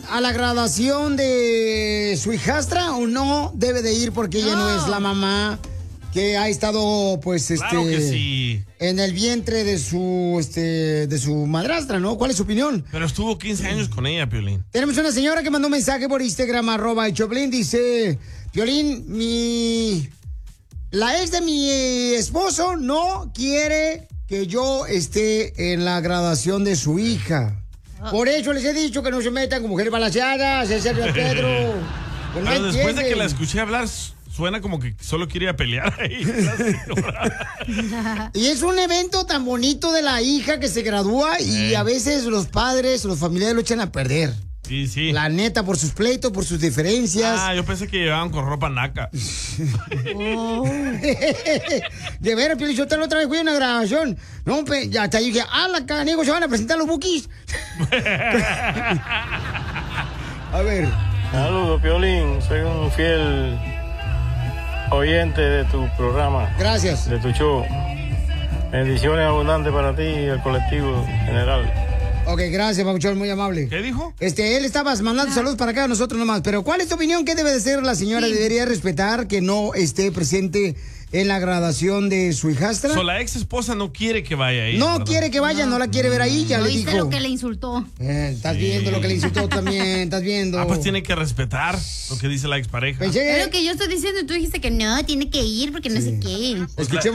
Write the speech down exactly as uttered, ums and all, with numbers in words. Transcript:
a la graduación de su hijastra o no debe de ir porque ella no, no es la mamá que ha estado, pues, este, claro que sí. en el vientre de su, este, de su madrastra, ¿no? ¿Cuál es su opinión? Pero estuvo quince años con ella, Piolín. Tenemos una señora que mandó un mensaje por Instagram, arroba el Choplin, dice, Piolín, mi, la ex de mi esposo no quiere que yo esté en la graduación de su hija. Por eso les he dicho que no se metan con mujeres balanceadas, ese es el Pedro. Pero no después entienden. De que la escuché hablar, suena como que solo quería pelear ahí. Y es un evento tan bonito de la hija que se gradúa y eh. a veces los padres, los familiares lo echan a perder. Sí, sí. La neta, por sus pleitos, por sus diferencias. Ah, yo pensé que llevaban con ropa naca. Oh. De veras, Pio Lizotelo, la otra vez fui a una grabación. No, pe, ya hasta dije, ah, la canigo, se van a presentar los bookies. A ver. Saludos, Piolín. Soy un fiel oyente de tu programa. Gracias. De tu show. Bendiciones abundantes para ti y el colectivo general. Ok, gracias, Pabuchón, muy amable. ¿Qué dijo? Este, él estaba mandando ah. saludos para acá a nosotros nomás. Pero, ¿cuál es tu opinión? ¿Qué debe de ser la señora? Sí. ¿Debería respetar que no esté presente en la graduación de su hijastra? So, la ex esposa no quiere que vaya ahí. No ¿verdad? quiere que vaya, no, no la quiere ver ahí, ya no le dijo. lo que le insultó. Eh, estás sí. viendo lo que le insultó también, estás viendo. Ah, pues tiene que respetar lo que dice la expareja. Es lo que yo estoy diciendo y tú dijiste que no, tiene que ir porque no sí. sé qué. Escuchemos